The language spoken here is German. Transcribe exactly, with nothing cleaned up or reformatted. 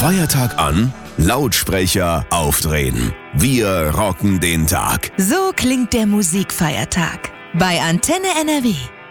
Feiertag an, Lautsprecher aufdrehen. Wir rocken den Tag. So klingt der Musikfeiertag bei Antenne N R W.